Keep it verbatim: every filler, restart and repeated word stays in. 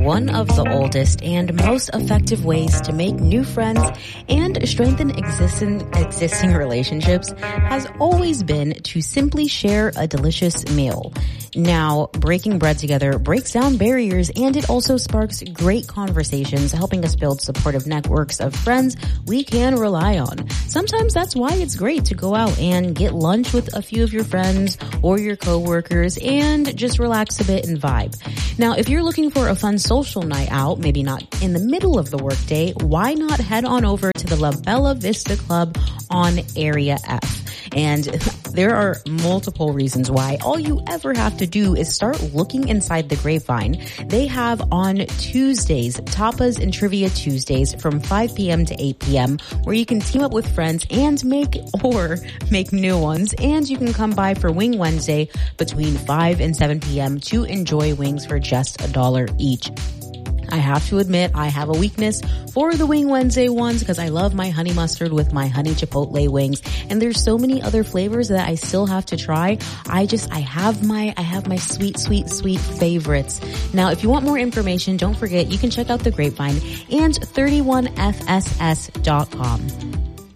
one of the oldest and most effective ways to make new friends and strengthen existing, existing relationships has always been to simply share a delicious meal. Now, breaking bread together breaks down barriers, and it also sparks great conversations, helping us build supportive networks of friends we can rely on. Sometimes that's why it's great to go out and get lunch with a few of your friends or your coworkers and just relax a bit and vibe. Now, if you're looking for a fun social night out, maybe not in the middle of the workday, why not head on over to the La Bella Vista Club on Area F? And there are multiple reasons why. All you ever have to do is start looking inside the Grapevine. They have on Tuesdays, Tapas and Trivia Tuesdays from five p.m. to eight p.m. where you can team up with friends and make or make new ones. And you can come by for Wing Wednesday between five and seven p.m. to enjoy wings for just a dollar each. I have to admit, I have a weakness for the Wing Wednesday ones because I love my honey mustard with my honey chipotle wings. And there's so many other flavors that I still have to try. I just, I have my, I have my sweet, sweet, sweet favorites. Now, if you want more information, don't forget, you can check out the Grapevine and thirty-one F S S dot com.